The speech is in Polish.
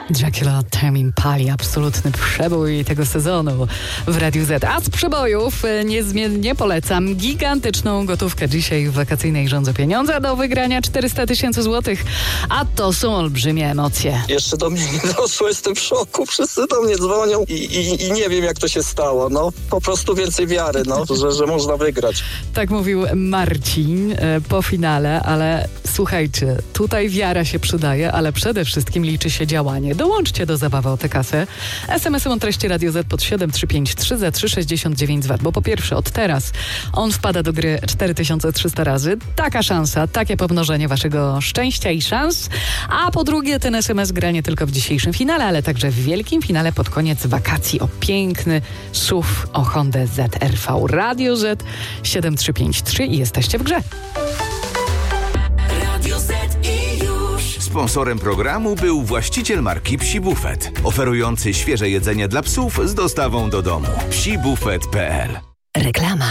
Dracula Termin Pali, absolutny przebój tego sezonu w Radiu Z. A z przebojów niezmiennie polecam gigantyczną gotówkę dzisiaj w wakacyjnej Żądze Pieniądza do wygrania 400 000 złotych. A to są olbrzymie emocje. Jeszcze do mnie nie doszło, jestem w szoku, wszyscy do mnie dzwonią i nie wiem, jak to się stało. No, po prostu więcej wiary, że można wygrać. Tak mówił Marcin po finale, ale słuchajcie, tutaj wiara się przydaje, ale przede wszystkim liczy się działanie. Dołączcie do zabawy o tę kasę. SMS-em o treści Radio Z pod 7353 za 3,69 Zł, bo po pierwsze od teraz on wpada do gry 4300 razy. Taka szansa, takie pomnożenie waszego szczęścia i szans. A po drugie ten SMS gra nie tylko w dzisiejszym finale, ale także w wielkim finale pod koniec wakacji o piękny SUV o Hondę ZR-V. Radio Z 7353 i jesteście w grze. Sponsorem programu był właściciel marki Psi Buffet, oferujący świeże jedzenie dla psów z dostawą do domu. psibufet.pl. Reklama.